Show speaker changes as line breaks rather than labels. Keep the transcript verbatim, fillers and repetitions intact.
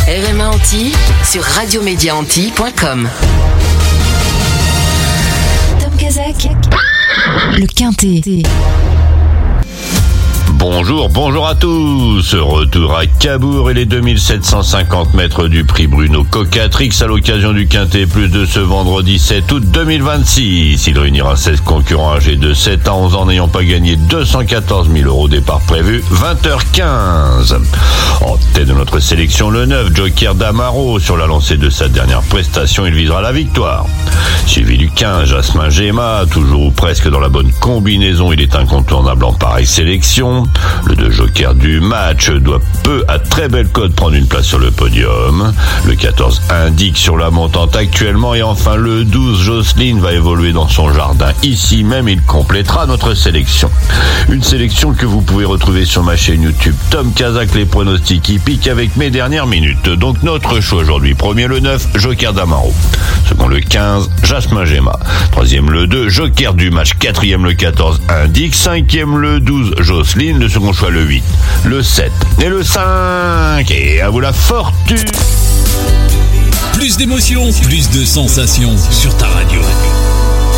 R M A Antilles sur radio média antilles point com.
Tom Kazak, le Quintet.
Bonjour, bonjour à tous. Retour à Cabourg et les deux mille sept cent cinquante mètres du prix Bruno Cocatrix à l'occasion du Quintet Plus de ce vendredi sept août deux mille vingt-six. Il réunira seize concurrents âgés de sept à onze ans n'ayant pas gagné deux cent quatorze mille euros départ prévu, vingt heures quinze. En tête de notre sélection, le neuf, Joker d'Amaro. Sur la lancée de sa dernière prestation, il visera la victoire. Suivi du quinze, Jasmin Gemma, toujours ou presque dans la bonne combinaison, il est incontournable en pareille sélection. Le deux Joker du match doit peu à très belle cote prendre une place sur le podium. Le quatorze indique sur la montante actuellement. Et enfin le douze Jocelyne va évoluer dans son jardin. Ici même il complétera notre sélection. Une sélection que vous pouvez retrouver sur ma chaîne YouTube Tom Kazak, les pronostics hippiques avec mes dernières minutes. Donc notre choix aujourd'hui. Premier le neuf Joker d'Amaro. Second le quinze Jasmin Gemma. Troisième le deux Joker du match. Quatrième le quatorze indique. Cinquième le douze Jocelyne. Le second choix le huit, le sept et le cinq. Et à vous la fortune.
Plus d'émotions, plus de sensations sur ta radio.